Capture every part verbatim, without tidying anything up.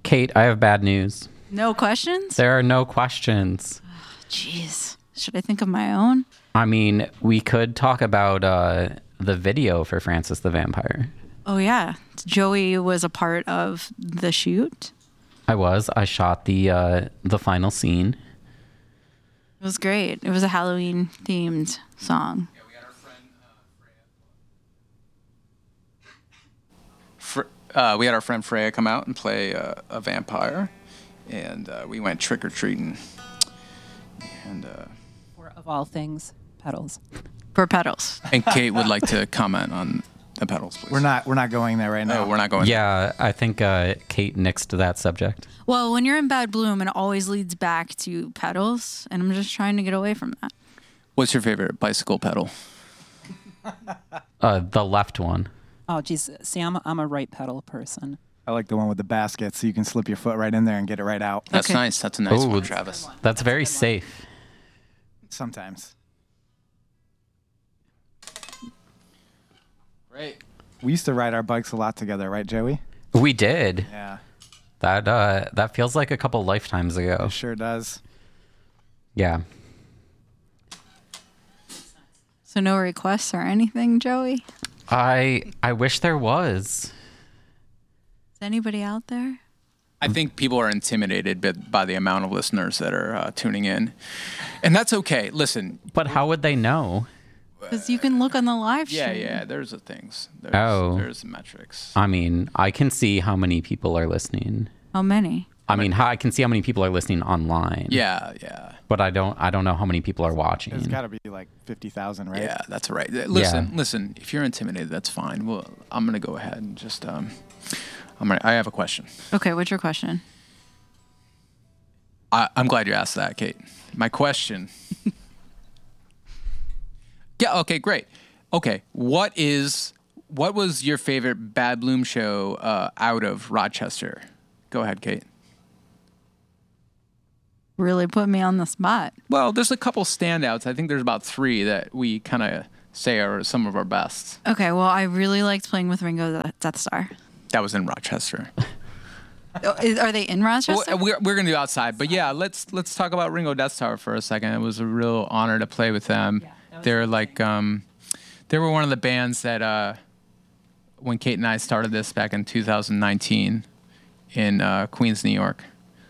Kate, I have bad news. No questions? There are no questions. Jeez. Should I think of my own? I mean, we could talk about uh, the video for Francis the Vampire. Oh, yeah. Joey was a part of the shoot. I was. I shot the uh, the final scene. It was great. It was a Halloween-themed song. Yeah, we had our friend uh, Freya. Fre- uh, we had our friend Freya come out and play uh, a vampire, and uh, we went trick or treating. And uh, Or of all things, petals. For petals. and Kate would like to comment on the petals, please. We're not we're not going there right now. No, we're not going. Yeah, I think uh, Kate nixed that subject. Well, when you're in bad bloom, it always leads back to petals, and I'm just trying to get away from that. What's your favorite bicycle pedal? Uh, the left one. Oh, geez. See, I'm a, I'm a right pedal person. I like the one with the basket, so you can slip your foot right in there and get it right out. That's Okay. nice. That's a nice Ooh, one, Travis. That's very safe. Sometimes. Great. We used to ride our bikes a lot together, right, Joey? We did. Yeah, That uh, that feels like a couple lifetimes ago. it sure does. Yeah. So no requests or anything, Joey? I I wish there was. Is anybody out there? I think people are intimidated by, by the amount of listeners that are uh, tuning in, and that's okay. Listen. But how would they know? Because you can look on the live stream. Yeah, yeah. There's the things. There's, Oh. There's metrics. I mean, I can see how many people are listening. How many? I mean, how, I can see how many people are listening online. Yeah, yeah, But I don't I don't know how many people are There's watching. got to be like fifty thousand, right? yeah. That's right. Listen, Yeah. listen. If you're intimidated, that's fine. Well, I'm gonna go ahead and just um, I'm gonna. I have a question. Okay, what's your question? I, I'm glad you asked that, Kate. My question. yeah. Okay. Great. Okay. What is what was your favorite Bad Bloom show uh, out of Rochester? Go ahead, Kate. Really put me on the spot. Well, there's a couple standouts. I think there's about three that we kind of say are some of our best. Okay, well, I really liked playing with Ringo the Death Star. That was in Rochester. Oh, is- Are they in Rochester? Well, we're we're gonna do outside, but yeah, let's let's talk about Ringo Death Star for a second. It was a real honor to play with them. They're like um, they were one of the bands that uh, when Kate and I started this back in two thousand nineteen in uh, Queens, New York.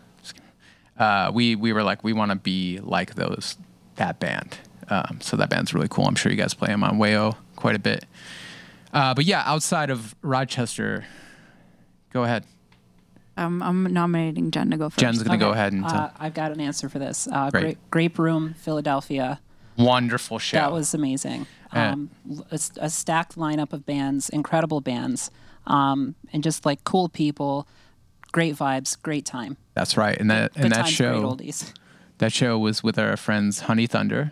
Uh, we we were like we want to be like those that band. Um, so that band's really cool. I'm sure you guys play them on Wayo quite a bit. Uh, but yeah, outside of Rochester, go ahead. Um, I'm nominating Jen to go first. Jen's gonna go Okay. ahead and tell. Uh, I've got an answer for this. Uh, Great. Grape, Grape Room, Philadelphia. Wonderful show. That was amazing. Yeah. Um, a, a stacked lineup of bands, incredible bands, um, and just like cool people, great vibes, great time. That's right. And that Good and that times, show great oldies. that show was with our friends Honey Thunder,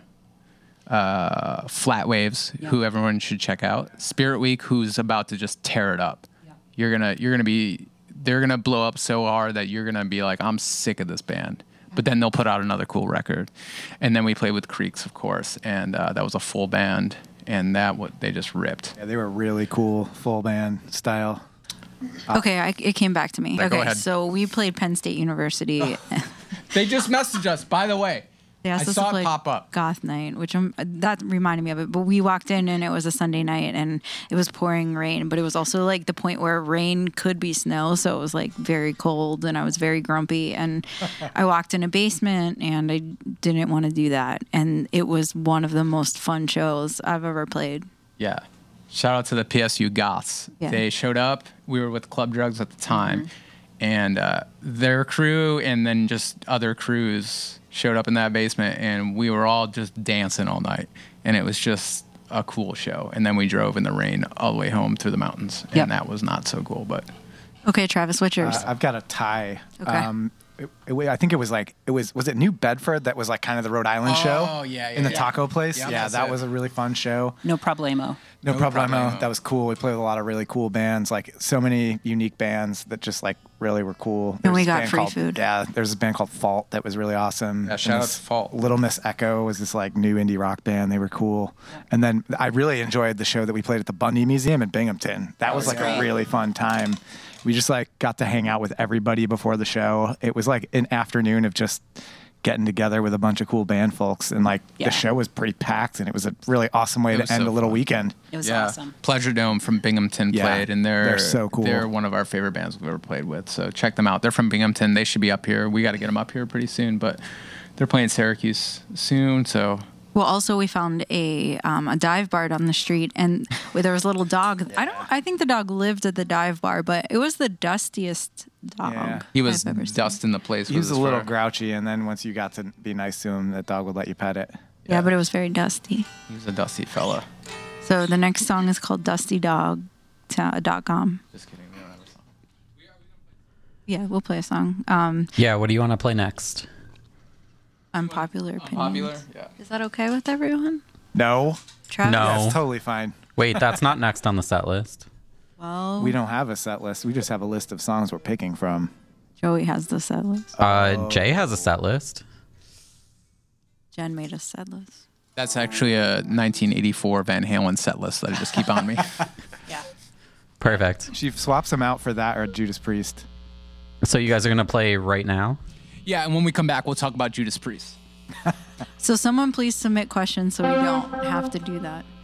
uh, Flat Waves, Yeah. who everyone should check out. Spirit Week, who's about to just tear it up. Yeah. You're gonna you're gonna be they're gonna blow up so hard that you're gonna be like, I'm sick of this band. But then they'll put out another cool record. And then we played with Creeks, of course, and uh, that was a full band, and that what they just ripped. Yeah, they were really cool, full band style. Okay, I, it came back to me. Yeah, go okay, ahead. so we played Penn State University. They just messaged us, by the way. They asked I us saw to it play pop up. Goth Night, which I'm, that reminded me of it. But we walked in and it was a Sunday night and it was pouring rain. But it was also like the point where rain could be snow, so it was like very cold and I was very grumpy. And I walked in a basement and I didn't want to do that. And it was one of the most fun shows I've ever played. Yeah. Shout out to the P S U Goths. Yeah. They showed up. We were with Club Drugs at the time. And uh, their crew and then just other crews showed up in that basement. And we were all just dancing all night. And it was just a cool show. And then we drove in the rain all the way home through the mountains. And Yep. that was not so cool. But Okay, Travis, what's yours? Uh, I've got a tie. Okay. Um, it, it, I think it was like it was was it New Bedford that was like kind of the Rhode Island show? Oh, yeah, yeah, In the yeah. taco place. Yep, yeah, that's that it. was a really fun show. No problemo. No, No problemo. problemo. That was cool. We played with a lot of really cool bands, like so many unique bands that just like really were cool. And we There's a got band free called- food. Yeah, there's this band called Fault that was really awesome. Yeah, And shout out this to Fault. Little Miss Echo was this like new indie rock band. They were cool. And then I really enjoyed the show that we played at the Bundy Museum in Binghamton. That was like great. a really fun time. we just like got to hang out with everybody before the show. It was like an afternoon of just getting together with a bunch of cool band folks, and like Yeah. the show was pretty packed, and it was a really awesome way It to was end so a little fun. weekend. It was Yeah, awesome. Pleasure Dome from Binghamton Yeah, played, and they're they're so cool. They're one of our favorite bands we've ever played with. So check them out. They're from Binghamton. They should be up here. We got to get them up here pretty soon, but they're playing Syracuse soon. So Well, also we found a um, a dive bar down the street, and where there was a little dog. I don't. I think the dog lived at the dive bar, but it was the dustiest dog Yeah. he was I've ever seen. dusting the place. He with was a his little fur. grouchy, and then once you got to be nice to him, that dog would let you pet it. Yeah, but it was very dusty. He was a dusty fella. So the next song is called Dusty Dog dot com. Just kidding. We don't have a song. Yeah, we'll play a song. Um, Yeah, what do you want to play next? unpopular opinion. Popular. Yeah. Is that okay with everyone? No, Travis? No. that's totally fine. Wait, that's not next on the set list. Well, We don't have a set list. We just have a list of songs we're picking from. Joey has the set list. Uh, Jay has a set list. Jen made a set list. That's actually a nineteen eighty-four Van Halen set list that I just keep on me. Yeah. Perfect. She swaps them out for that or Judas Priest. So you guys are gonna play right now? Yeah, and when we come back, we'll talk about Judas Priest. So someone please submit questions so we don't have to do that.